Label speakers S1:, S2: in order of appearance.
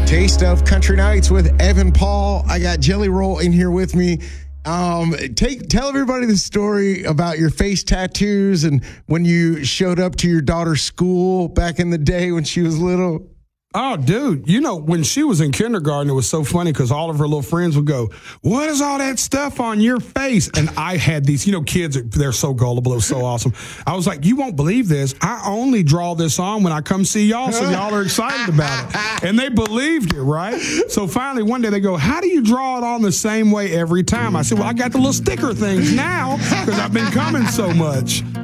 S1: Taste of Country Nights with Evan Paul. I got Jelly Roll in here with me. Tell everybody the story about your face tattoos and when you showed up to your daughter's school back in the day when she was little.
S2: Oh, dude, when she was in kindergarten, it was so funny because all of her little friends would go, "What is all that stuff on your face?" And I had these, kids, they're so gullible. It was so awesome. I was like, "You won't believe this. I only draw this on when I come see y'all, so y'all are excited about it." And they believed it, right? So finally, one day they go, "How do you draw it on the same way every time?" I said, "Well, I got the little sticker things now because I've been coming so much."